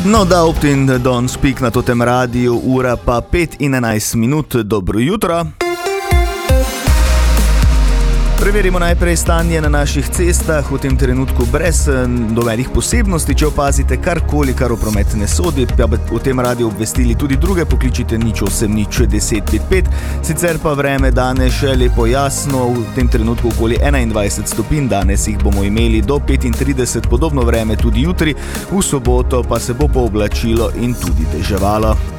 No, da optin don't speak na totem radiju, ura pa 5:11. Dobro jutro. Preverimo najprej stanje na naših cestah, v tem trenutku brez nobenih posebnosti. Če opazite karkoli, kar v promet ne sodi, pa v tem radiju obvestili tudi druge, pokličite 08 10 55. Sicer pa vreme danes še lepo jasno, v tem trenutku okoli 21 stopinj, danes jih bomo imeli do 35, podobno vreme tudi jutri, v soboto pa se bo pooblačilo in tudi deževalo.